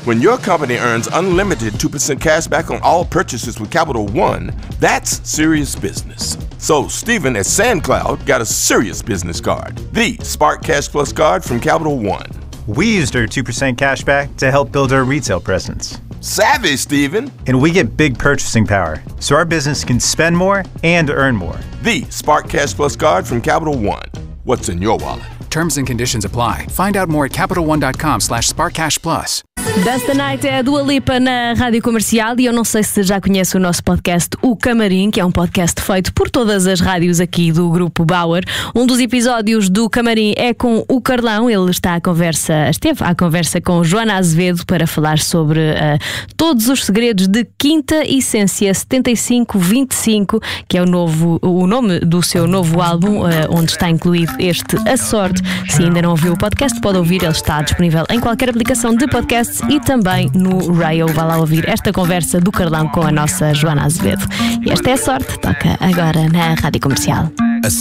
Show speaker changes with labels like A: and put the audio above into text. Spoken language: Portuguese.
A: When your company earns unlimited 2% cash back on all purchases with Capital One, that's serious business. So Stephen at SandCloud got a serious business card, the Spark Cash Plus card from Capital One.
B: We used our 2% cash back to help build our retail presence.
A: Savvy, Stephen.
B: And we get big purchasing power, so our business can spend more and earn more.
A: The Spark Cash Plus card from Capital One. What's in your wallet?
C: Terms and conditions apply. Find out more at CapitalOne.com/SparkCashPlus.
D: Dance the Night é a Dua Lipa na Rádio Comercial e eu não sei se já conhece o nosso podcast O Camarim, que é um podcast feito por todas as rádios aqui do Grupo Bauer. Um dos episódios do Camarim é com o Carlão. Ele esteve à conversa com Joana Azevedo para falar sobre todos os segredos de Quinta Essência 7525, que é o nome do seu novo álbum, onde está incluído este A Sorte. Se ainda não ouviu o podcast, pode ouvir, ele está disponível em qualquer aplicação de podcasts e também no Rail. Vá lá ouvir esta conversa do Carlão com a nossa Joana Azevedo. E esta é A Sorte, toca agora na Rádio Comercial.